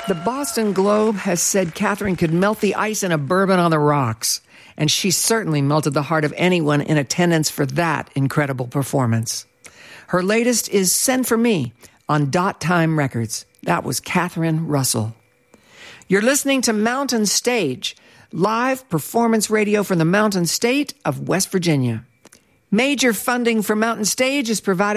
The Boston Globe has said Catherine could melt the ice in a bourbon on the rocks, and she certainly melted the heart of anyone in attendance for that incredible performance. Her latest is Send For Me on Dot Time Records. That was Catherine Russell. You're listening to Mountain Stage, live performance radio from the Mountain State of West Virginia. Major funding for Mountain Stage is provided